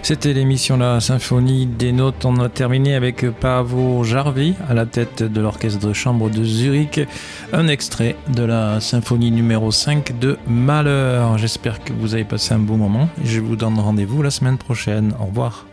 C'était l'émission La Symphonie des Notes. On a terminé avec Paavo Jarvi à la tête de l'orchestre de chambre de Zurich. Un extrait de la symphonie numéro 5 de Mahler. J'espère que vous avez passé un bon moment et je vous donne rendez-vous la semaine prochaine. Au revoir.